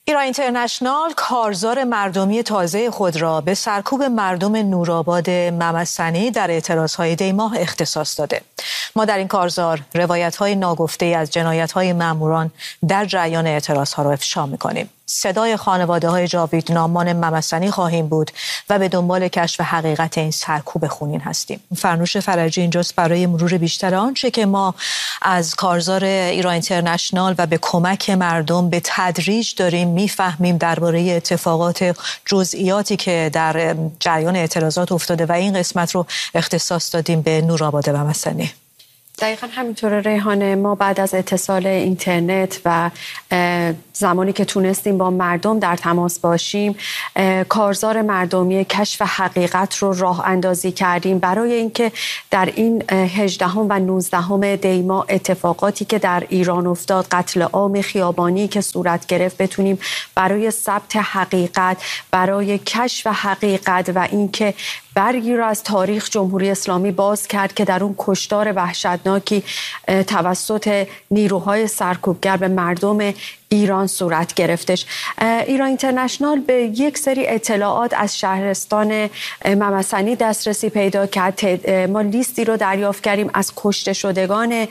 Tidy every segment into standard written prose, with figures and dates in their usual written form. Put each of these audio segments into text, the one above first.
ایران اینترنشنال کارزار مردمی تازه خود را به سرکوب مردم نورآباد ممسنی در اعتراضهای دی‌ماه اختصاص داده. ما در این کارزار روایت‌های ناگفته از جنایت‌های ماموران در جریان اعتراضها را افشا می‌کنیم. صدای خانواده‌های جاویدنامان ممسنی خواهیم بود و به دنبال کشف حقیقت این سرکوب خونین هستیم. فرنوش فرجی اینجاست برای مرور بیشتر آنچه که ما از کارزار ایران اینترنشنال و به کمک مردم به تدریج داریم میفهمیم درباره اتفاقات جزئیاتی که در جریان اعتراضات افتاده و این قسمت رو اختصاص دادیم به نورآباد ممسنی. دقیقا همینطور ریحانه، ما بعد از اتصال اینترنت و زمانی که تونستیم با مردم در تماس باشیم، کارزار مردمی کشف حقیقت رو راه اندازی کردیم برای اینکه در این 18 و 19 دی ماه اتفاقاتی که در ایران افتاد، قتل عام خیابانی که صورت گرفت، بتونیم برای ثبت حقیقت، برای کشف حقیقت و اینکه برگی را از تاریخ جمهوری اسلامی باز کرد که در اون کشتار وحشتناکی توسط نیروهای سرکوبگر به مردم ایران صورت گرفتش. ایران اینترنشنال به یک سری اطلاعات از شهرستان ممسنی دسترسی پیدا کرد. ما لیستی رو دریافت کردیم از کشته شدگان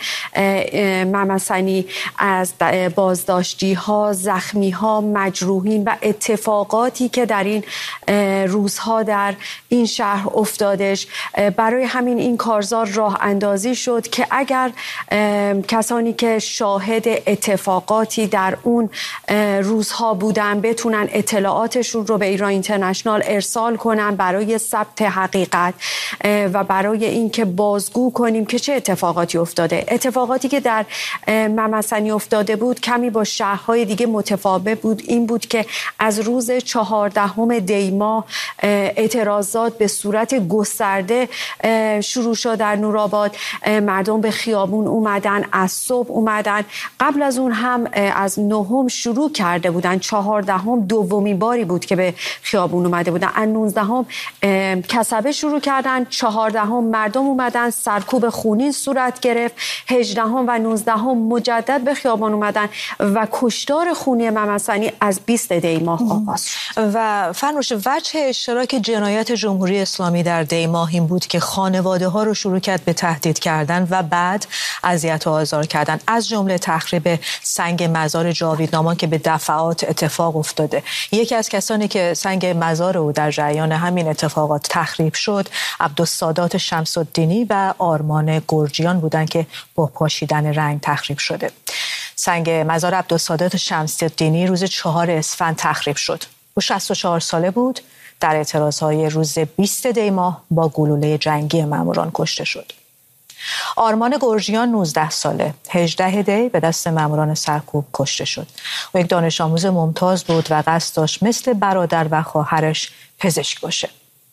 ممسنی، از بازداشتی ها، زخمی ها، مجروحین و اتفاقاتی که در این روزها در این شهر افتادش. برای همین این کارزار راه اندازی شد که اگر کسانی که شاهد اتفاقاتی در اون روزها بودن بتونن اطلاعاتشون رو به ایران اینترنشنال ارسال کنن برای ثبت حقیقت و برای اینکه بازگو کنیم که چه اتفاقاتی افتاده. اتفاقاتی که در ممسنی افتاده بود کمی با شهرهای دیگه متفاوت بود. این بود که از روز 14 دی ماه اعتراضات به صورت گسترده شروع شد در نورآباد. مردم به خیابون اومدن، از صبح اومدن. قبل از اون هم از 9 شروع کرده بودن. 14 دومین باری بود که به خیابون اومده بودن. از 19 کسبه شروع کردن. 14 مردم اومدن، سرکوب خونین صورت گرفت. 18 و 19 مجدد به خیابان اومدن و کشتار خونی ممسنی از 20 دی ماه آغاز شد. و فرنوش، وجه اشتراک جنایت جمهوری اسلامی در دی ماه این بود که خانواده ها رو شروع کرد به تهدید کردن و بعد اذیت و آزار کردن، از جمله تخریب سنگ مزار جاویدنامان که به دفعات اتفاق افتاده. یکی از کسانی که سنگ مزار او در جریان همین اتفاقات تخریب شد، عبدالسادات شمس‌الدینی و آرمان گرجیان بودند که با پاشیدن رنگ تخریب شده. سنگ مزار عبدالسادات شمس‌الدینی روز 4 اسفند تخریب شد. او 64 ساله بود. در اعتراضهای روز 20 دی ماه با گلوله جنگی ماموران کشته شد. آرمان گرجیان 19 ساله 18 دی به دست ماموران سرکوب کشته شد. او یک دانش آموز ممتاز بود و قصد داشت مثل برادر و خواهرش پزشک باشه.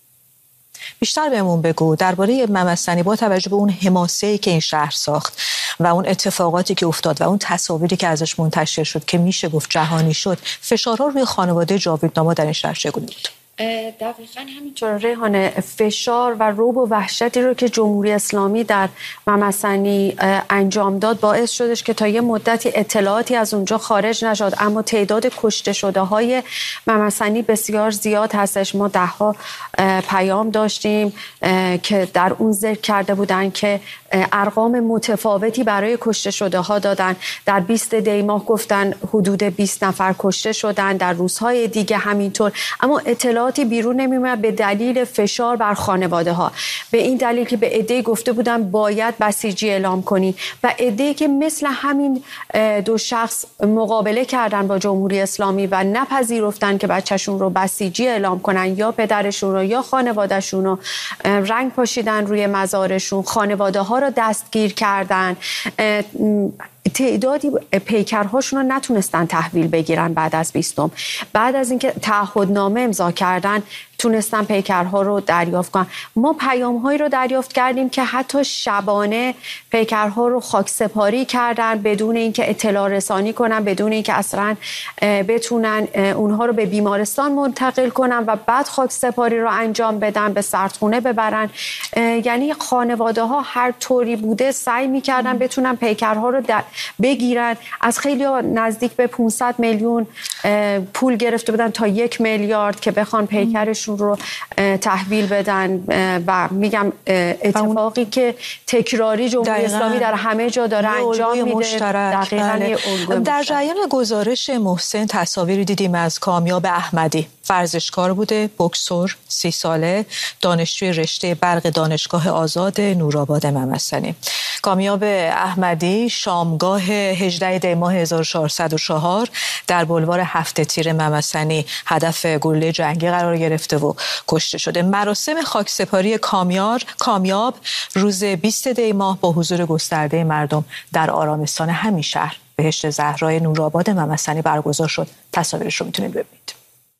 بیشتر بهمون بگو درباره ممسنی با توجه به اون حماسه‌ای که این شهر ساخت و اون اتفاقاتی که افتاد و اون تصاویری که ازش منتشر شد که میشه گفت جهانی شد، فشارها روی خانواده جاویدنامان در این شهر چگونه بود؟ دقیقاً همینطور ریحانه، فشار و رعب و وحشتی رو که جمهوری اسلامی در ممسنی انجام داد باعث شدش که تا یه مدتی اطلاعاتی از اونجا خارج نشد، اما تعداد کشته شده های ممسنی بسیار زیاد هستش. ما 10 پیام داشتیم که در اون ذکر کرده بودن که ارقام متفاوتی برای کشته شده ها دادن. در 20 دی ماه گفتن حدود 20 نفر کشته شدن، در روزهای دیگه همینطور، اما اطلاعاتی بیرون نمیومد به دلیل فشار بر خانواده ها، به این دلیل که به عده‌ای گفته بودن باید بسیجی اعلام کنی و عده‌ای که مثل همین 2 شخص مقابله کردن با جمهوری اسلامی و نپذیرفتن که بچه‌شون رو بسیجی اعلام کنن، یا پدرشون رو یا خانواده‌شون رو رنگ پاشیدن روی مزارشون، خانواده ها رو دستگیر کردن. تعدادی پیکرهاشون رو نتونستن تحویل بگیرن بعد از 20م. بعد از اینکه تعهدنامه امضا کردن تونستن پیکرها رو دریافت کنن. ما پیام‌هایی رو دریافت کردیم که حتی شبانه پیکرها رو خاکسپاری کردن بدون اینکه اطلاع رسانی کنن، بدون اینکه اصلا بتونن اونها رو به بیمارستان منتقل کنن و بعد خاکسپاری رو انجام بدن، به سردخونه ببرن. یعنی خانواده ها هر طوری بوده سعی می‌کردن بتونن پیکرها رو بگیرن. از خیلی نزدیک به 500 میلیون پول گرفته بودن تا 1 میلیارد که بخوان پیکرشون رو تحویل بدن و میگم اتفاقی که تکراری جمهوری اسلامی در همه جا داره انجام میده. دقیقاً. در جریان گزارش محسن تصاویری دیدیم از کامیاب احمدی، ورزشکار بوده، بوکسور، 30 ساله، دانشجوی رشته برق دانشگاه آزاد نورآباد ممسنی. کامیاب احمدی شامگاه 18 دی ماه 1404 در بلوار 7 تیر ممسنی هدف گلوله جنگی قرار گرفته و کشته شده. مراسم خاکسپاری کامیاب روز 20 دی ماه با حضور گسترده مردم در آرامستان همین شهر بهشت زهرای نورآباد ممسنی برگزار شد. تصاویرش رو میتونید ببینید.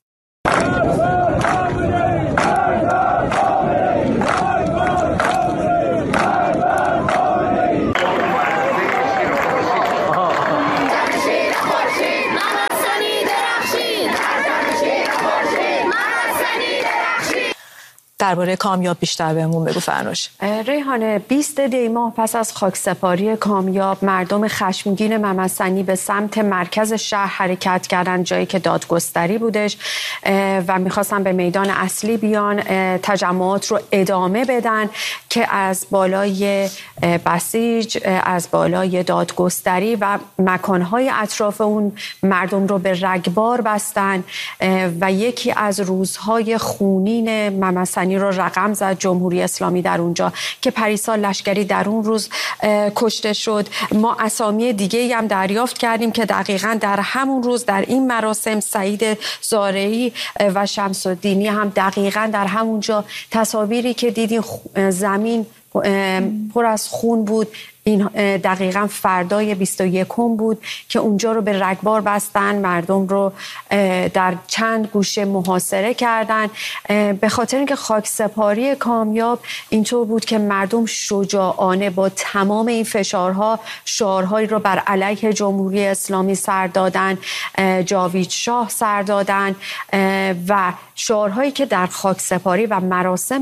درباره کامیاب بیشتر بهمون بگو فرنوش. ریحانه، 20 دی ماه پس از خاکسپاری کامیاب مردم خشمگین ممسنی به سمت مرکز شهر حرکت کردن، جایی که دادگستری بودش و میخواستن به میدان اصلی بیان تجمعات رو ادامه بدن که از بالای بسیج، از بالای دادگستری و مکانهای اطراف اون مردم رو به رگبار بستن و یکی از روزهای خونین ممسنی رو رقم زد جمهوری اسلامی در اونجا که پریسا لشکری در اون روز کشته شد. ما اسامی دیگه هم دریافت کردیم که دقیقاً در همون روز در این مراسم سعید زارعی و شمس الدینی هم دقیقاً در همونجا، تصاویری که دیدین زمین پر از خون بود، این دقیقاً فردای 21 بود که اونجا رو به رگبار بستن، مردم رو در چند گوشه محاصره کردن به خاطر اینکه خاکسپاری کامیاب اینطور بود که مردم شجاعانه با تمام این فشارها شعارهایی رو بر علیه جمهوری اسلامی سر دادن، جاوید شاه سر دادن و شعارهایی که در خاکسپاری و مراسم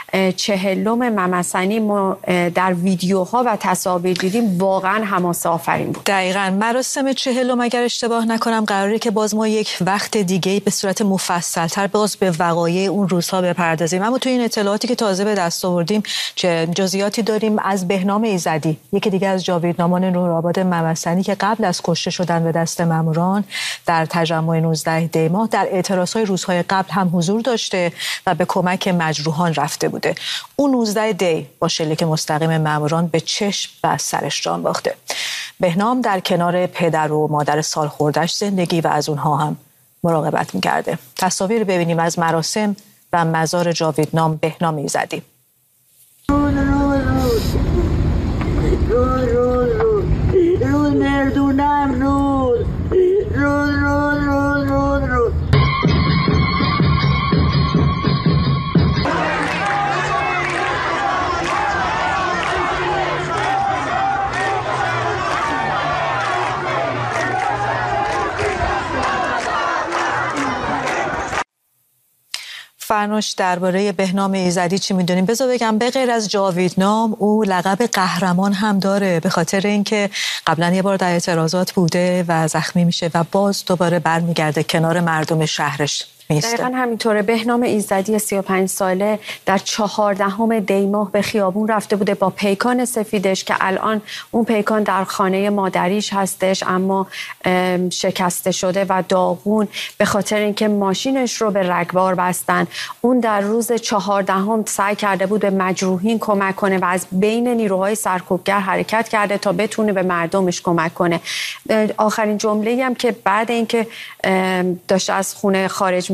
40 ممسنی ما در ویدیوها و تصاویر دیدیم واقعا حماسه آفرین بود. دقیقاً. مراسم 40 اگر اشتباه نکنم قراره که باز ما یک وقت دیگه به صورت مفصل‌تر باز به وقایع اون روزها بپردازیم. اما تو این اطلاعاتی که تازه به دست آوردیم چه جزئیاتی داریم از بهنام ایزدی، یکی دیگه از جاویدنامان نورآباد ممسنی که قبل از کشته شدن به دست ماموران در تجمع 19 دی ماه در اعتراضهای روزهای قبل هم حضور داشته و به کمک مجروحان رفته بوده. اون 19 دی با شلیک مستقیم ماموران به چشم و سرش جان باخته. بهنام در کنار پدر و مادر سالخورده‌اش زندگی و از اونها هم مراقبت می‌کرده. تصاویر ببینیم از مراسم و مزار جاویدنام بهنام ایزدی. روز مردونم روز فرنوش، درباره بهنام ایزدی چی میدونیم؟ بذار بگم به غیر از جاویدنام او لقب قهرمان هم داره به خاطر اینکه قبلا یه بار در اعتراضات بوده و زخمی میشه و باز دوباره برمیگرده کنار مردم شهرش. دقیقاً همینطوره. بهنام ایزدی 35 ساله در 14 دی ماه به خیابون رفته بوده با پیکان سفیدش که الان اون پیکان در خانه مادریش هستش اما شکسته شده و داغون به خاطر اینکه ماشینش رو به رگبار بستن. اون در روز 14 سعی کرده بود به مجروحین کمک کنه و از بین نیروهای سرکوبگر حرکت کرده تا بتونه به مردمش کمک کنه. آخرین جمله‌ای هم که بعد اینکه داشته از خونه خارج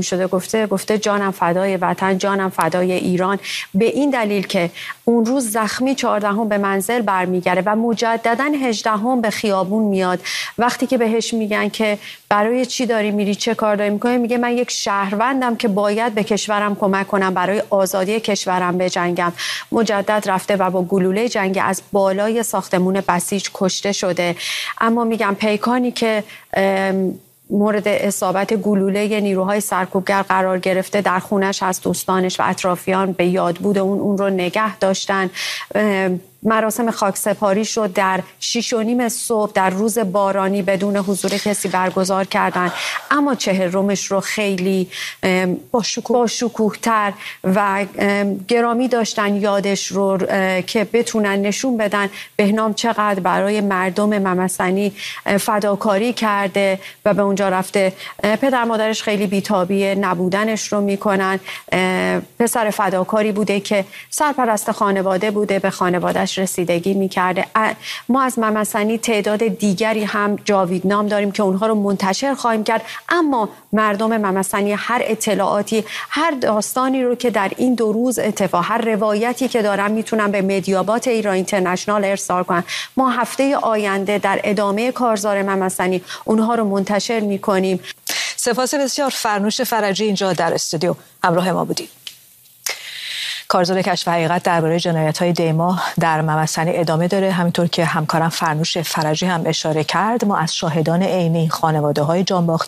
شده گفته جانم فدای وطن، جانم فدای ایران، به این دلیل که اون روز زخمی 14 به منزل برمیگره و مجددا 18 به خیابون میاد. وقتی که بهش میگن که برای چی داری میری، چه کار داری میکنی، میگه من یک شهروندم که باید به کشورم کمک کنم، برای آزادی کشورم بجنگم. مجدد رفته و با گلوله جنگی از بالای ساختمون بسیج کشته شده. اما میگم پیکانی که مورد اصابت گلوله نیروهای سرکوبگر قرار گرفته در خونش هست، دوستانش و اطرافیان به یاد بود اون رو نگه داشتن. مراسم خاکسپاری شد در 6:30 صبح در روز بارانی بدون حضور کسی برگزار کردن، اما 40مش رو خیلی با شکوه‌تر و گرامی داشتن یادش رو که بتونن نشون بدن بهنام چقدر برای مردم ممسنی فداکاری کرده و به اونجا رفته. پدر مادرش خیلی بی‌تابی نبودنش رو میکنن. پسر فداکاری بوده که سرپرست خانواده بوده، به خانواده‌اش رسیدگی میکرده. ما از ممسنی تعداد دیگری هم جاویدنام داریم که اونها رو منتشر خواهیم کرد، اما مردم ممسنی هر اطلاعاتی، هر داستانی رو که در این 2 روز اتفاق، هر روایتی که دارن میتونن به مدیابات ایران اینترنشنال ارسال کنن. ما هفته آینده در ادامه کارزار ممسنی اونها رو منتشر میکنیم. سپاس بسیار. فرنوش فرجی اینجا در استودیو همراه ما بودید. کارزار کشف حقیقت درباره جنایت‌های دیما در ممسنی ادامه داره. همینطور که همکارم فرنوش فرجی هم اشاره کرد، ما از شاهدان عینی خانواده‌های جانباخته